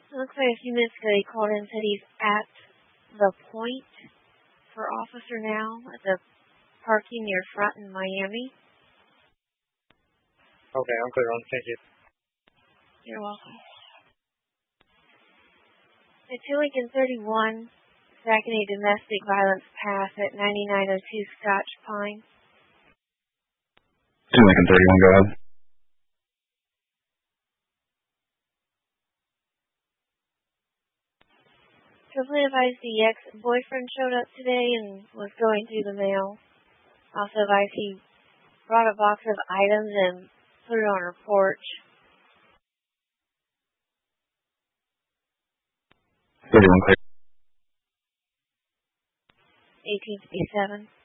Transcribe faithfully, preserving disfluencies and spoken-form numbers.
It looks like a few minutes ago he called in and said he's at the point for officer now at the parking near front in Miami. Okay, I'm clear on. Thank you. You're welcome. The two Lincoln thirty-one, tracking a domestic violence path at ninety-nine oh two Scotch Pine. two Lincoln thirty-one, go ahead. Triple advised the ex-boyfriend showed up today and was going through the mail. Also advised he brought a box of items and put it on her porch. thirty-one clear. eighteen fifty-seven.